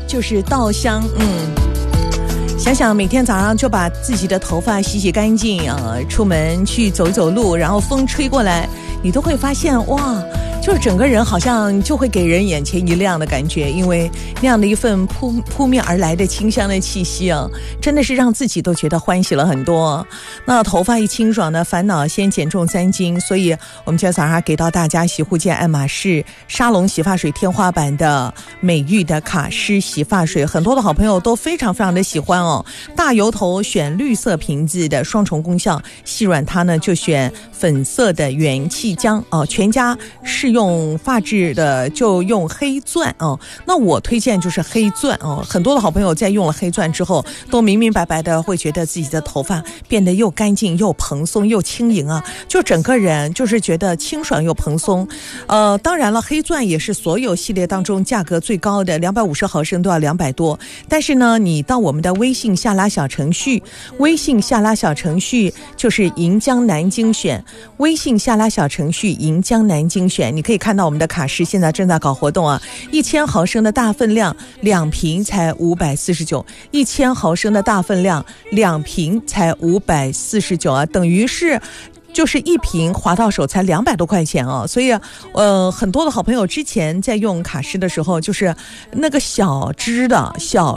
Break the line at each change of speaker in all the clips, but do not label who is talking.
就是稻香。想想每天早上就把自己的头发洗洗干净啊，出门去走走路，然后风吹过来，你都会发现哇，就是整个人好像就会给人眼前一亮的感觉，因为那样的一份扑面而来的清香的气息啊，真的是让自己都觉得欢喜了很多。那头发一清爽呢，烦恼先减重3斤，所以我们今天早上给到大家洗护界爱马仕沙龙洗发水天花板的美玉的卡诗洗发水，很多的好朋友都非常非常的喜欢哦。大油头选绿色瓶子的双重功效，细软它呢就选粉色的元气浆哦，全家适用发质的就用黑钻哦。那我推荐就是黑钻哦，很多的好朋友在用了黑钻之后，都明明白白的会觉得自己的头发变得又干净又蓬松又轻盈啊，就整个人就是觉得清爽又蓬松。当然了，黑钻也是所有系列当中价格最高的，250毫升都要200多。但是呢，你到我们的微信下拉小程序，微信下拉小程序就是银江南精选，微信下拉小程序银江南精选，你可以看到我们的卡诗现在正在搞活动啊，1000毫升的大分量2瓶才549，1000毫升的大分量2瓶才549啊，等于是就是一瓶划到手才200多块钱哦。所以很多的好朋友之前在用卡诗的时候，就是那个小支的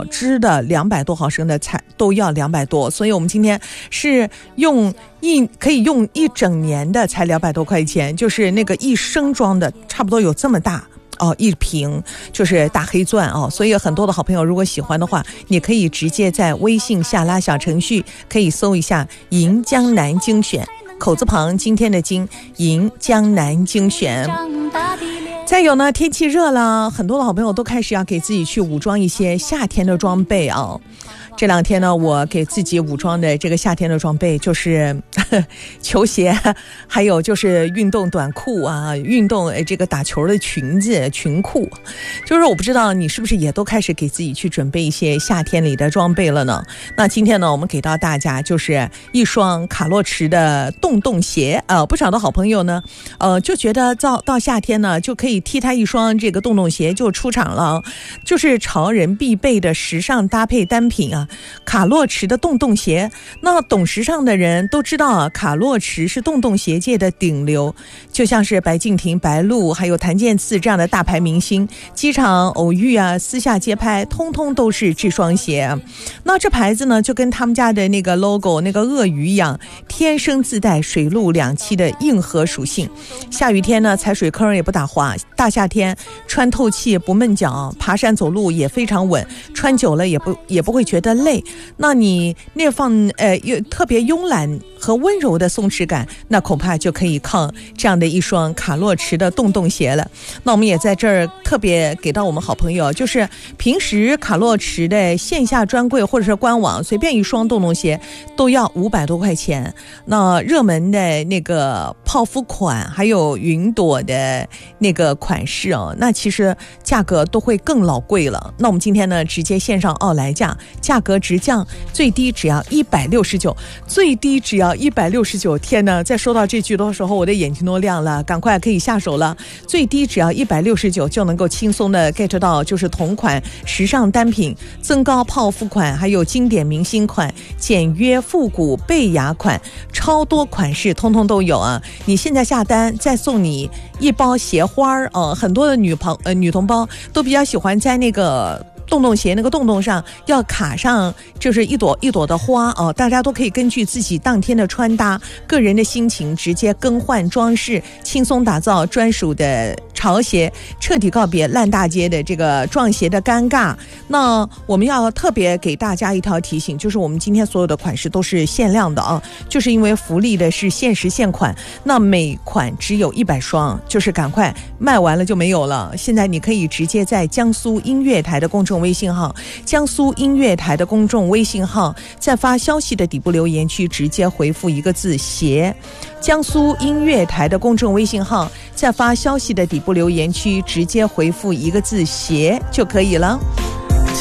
200多毫升的才都要200多，所以我们今天是可以用一整年的才200多块钱，就是那个1升装的差不多有这么大哦，一瓶就是大黑钻哦。所以很多的好朋友如果喜欢的话，你可以直接在微信下拉小程序可以搜一下银江南精选，口字旁今天的金，银江南精选。再有呢，天气热了，很多的好朋友都开始要给自己去武装一些夏天的装备啊。这2天呢，我给自己武装的这个夏天的装备就是球鞋，还有就是运动短裤啊，运动这个打球的裙子裙裤。就是我不知道你是不是也都开始给自己去准备一些夏天里的装备了呢？那今天呢，我们给到大家就是一双卡洛驰的洞鞋不少的好朋友呢就觉得到夏天呢就可以踢他一双这个洞鞋就出场了，就是潮人必备的时尚搭配单品啊，卡洛驰的洞鞋。那懂时尚的人都知道啊，卡洛驰是洞鞋界的顶流，就像是白敬亭、白鹿还有谭健次这样的大牌明星，机场偶遇啊，私下街拍，通通都是这双鞋。那这牌子呢，就跟他们家的那个 logo 那个鳄鱼一样，天生自带水陆两栖的硬核属性。下雨天呢，踩水坑也不打滑，大夏天穿透气不闷脚，爬山走路也非常稳，穿久了也不会觉得累。那你那特别慵懒和温柔的松弛感，那恐怕就可以靠这样的一双卡洛驰的洞鞋了。那我们也在这儿特别给到我们好朋友，就是平时卡洛驰的线下专柜或者是官网随便一双洞鞋都要500多块钱。那热门的那个泡芙款还有云朵的那个款式哦，那其实价格都会更老贵了。那我们今天呢直接线上奥莱价格直降，最低只要169，最低只要169。天哪，在说到这句的时候我的眼睛都亮了，赶快可以下手了。最低只要169就能够轻松的 get 到，就是同款时尚单品、增高泡芙款还有经典明星款、简约复古贝雅款，超多款式通通都有啊。你现在下单再送你一包鞋花很多的女同胞都比较喜欢在那个洞鞋那个洞上要卡上就是一朵一朵的花大家都可以根据自己当天的穿搭、个人的心情直接更换装饰，轻松打造专属的潮鞋，彻底告别烂大街的这个撞鞋的尴尬。那我们要特别给大家一条提醒，就是我们今天所有的款式都是限量的就是因为福利的是限时限款，那每款只有100双，就是赶快卖完了就没有了。现在你可以直接在江苏音乐台的公众微信号，江苏音乐台的公众微信号，在发消息的底部留言区直接回复一个字鞋，江苏音乐台的公众微信号，在发消息的底部留言区直接回复一个字鞋就可以了。